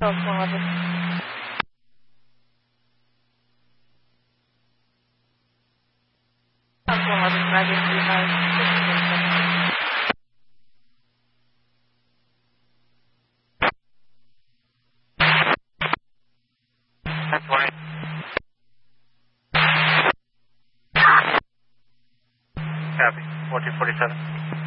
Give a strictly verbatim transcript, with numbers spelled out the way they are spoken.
eleven. eleven, Dragon three five. Copy. fourteen forty-seven.